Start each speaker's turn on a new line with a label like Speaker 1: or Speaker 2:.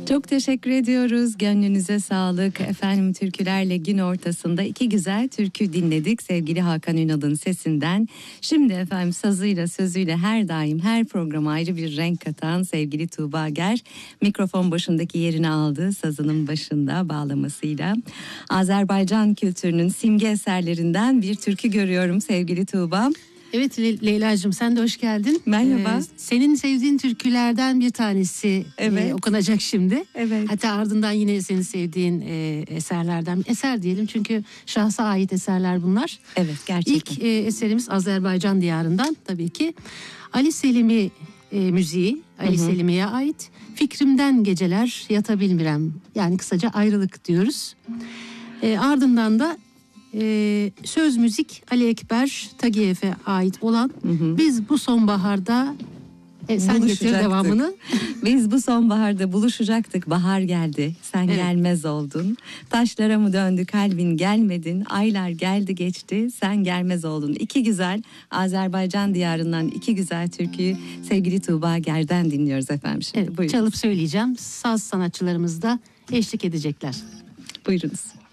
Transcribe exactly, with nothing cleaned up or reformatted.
Speaker 1: Çok teşekkür ediyoruz. Gönlünüze sağlık. Efendim, türkülerle gün ortasında iki güzel türkü dinledik sevgili Hakan Ünal'ın sesinden. Şimdi efendim sazıyla sözüyle her daim her programa ayrı bir renk katan sevgili Tuğba Ger mikrofon başındaki yerini aldı, sazının başında bağlamasıyla. Azerbaycan kültürünün simge eserlerinden bir türkü görüyorum sevgili Tuğba.
Speaker 2: Evet Le- Leyla'cığım, sen de hoş geldin.
Speaker 1: Merhaba.
Speaker 2: Ee, senin sevdiğin türkülerden bir tanesi
Speaker 1: evet.
Speaker 2: e, okunacak şimdi.
Speaker 1: Evet.
Speaker 2: Hatta ardından yine senin sevdiğin e, eserlerden, eser diyelim çünkü şahsa ait eserler bunlar.
Speaker 1: Evet, gerçekten.
Speaker 2: İlk e, eserimiz Azerbaycan diyarından tabii ki. Ali Selimi e, müziği, Ali hı hı. Selimi'ye ait. Fikrimden geceler yatabilmirem. Yani kısaca ayrılık diyoruz. E, ardından da Ee, söz müzik Ali Ekber Tagiyev'e ait olan hı hı. Biz bu sonbaharda e, sen getir devamını.
Speaker 1: Biz bu sonbaharda buluşacaktık, bahar geldi, sen evet. gelmez oldun. Taşlara mı döndü kalbin, gelmedin, aylar geldi geçti, sen gelmez oldun. İki güzel Azerbaycan diyarından iki güzel türküyü sevgili Tuğba Ger'den dinliyoruz efendim şimdi.
Speaker 2: Evet, çalıp söyleyeceğim, saz sanatçılarımız da eşlik edecekler.
Speaker 1: Buyurunuz.